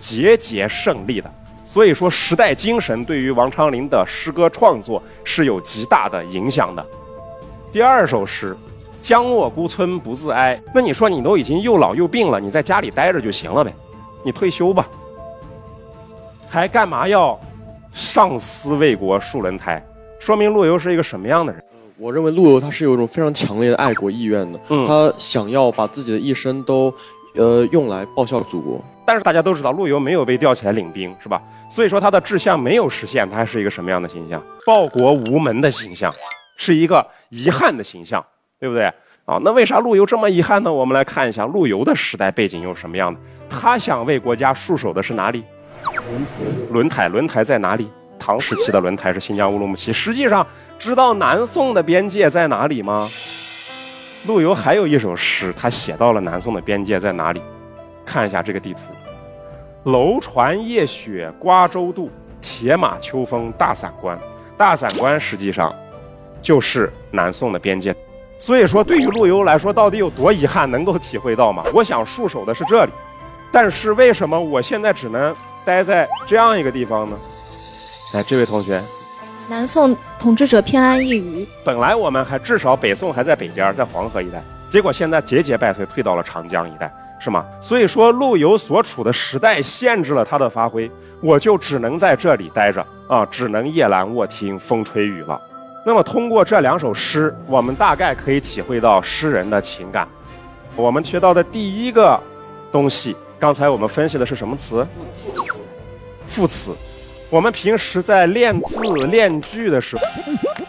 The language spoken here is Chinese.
节节胜利的。所以说时代精神对于王昌龄的诗歌创作是有极大的影响的。第二首诗，将卧孤村不自哀。那你说你都已经又老又病了，你在家里待着就行了呗，你退休吧，还干嘛要上思为国戍轮台？说明陆游是一个什么样的人？ 我认为陆游他是有一种非常强烈的爱国意愿的，他想要把自己的一生都用来报效祖国。 但是大家都知道陆游没有被调起来领兵，是吧？所以说他的志向没有实现，他还是一个什么样的形象？报国无门的形象，是一个遗憾的形象，对不对？那为啥陆游这么遗憾呢？我们来看一下陆游的时代背景又是什么样的。他想为国家戍守的是哪里？轮台。轮台在哪里？唐时期的轮台是新疆乌鲁木齐。实际上知道南宋的边界在哪里吗？陆游还有一首诗，他写到了南宋的边界在哪里。看一下这个地图，楼船夜雪瓜洲渡，铁马秋风大散关。大散关实际上就是南宋的边界。所以说对于陆游来说到底有多遗憾，能够体会到吗？我想戍守的是这里，但是为什么我现在只能待在这样一个地方呢？这位同学， 南宋统治者偏安一隅， 本来我们还至少北宋还在北边，在黄河一带，结果现在节节败退，退到了长江一带，是吗？所以说陆游所处的时代限制了他的发挥，我就只能在这里待着只能夜阑卧听风吹雨了。那么通过这两首诗，我们大概可以体会到诗人的情感。我们学到的第一个东西，刚才我们分析的是什么词？副词。我们平时在练字练句的时候